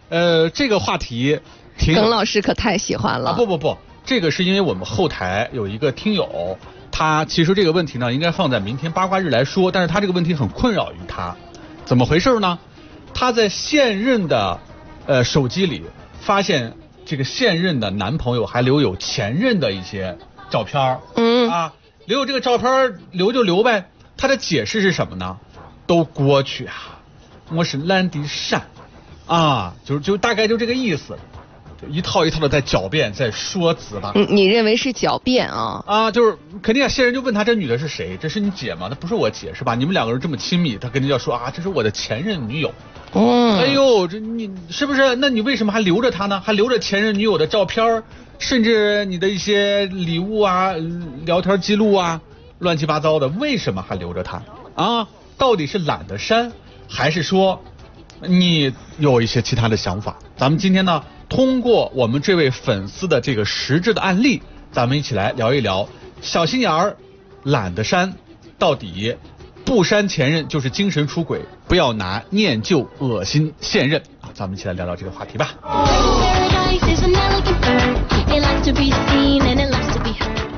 这个话题耿老师可太喜欢了。 不，这个是因为我们后台有一个听友，他其实这个问题呢应该放在明天八卦日来说，但是他这个问题很困扰于他，怎么回事呢？他在现任的手机里发现这个现任的男朋友还留有前任的一些照片，留有这个照片留就留呗。他的解释是什么呢？都过去啊，我是懒得删啊，就大概就这个意思。一套一套的在狡辩，在说辞吧。 你认为是狡辩啊？ 就是肯定啊，现任就问他这女的是谁？这是你姐吗？那不是我姐是吧？你们两个人这么亲密，他肯定要说这是我的前任女友。哎呦，这你是不是？那你为什么还留着她呢？还留着前任女友的照片，甚至你的一些礼物啊、聊天记录啊，乱七八糟的，为什么还留着她啊？到底是懒得删，还是说你有一些其他的想法？咱们今天呢，通过我们这位粉丝的这个实质的案例，咱们一起来聊一聊小心眼儿、懒得删，到底不删前任就是精神出轨，不要拿念旧恶心现任啊！咱们一起来聊聊这个话题吧。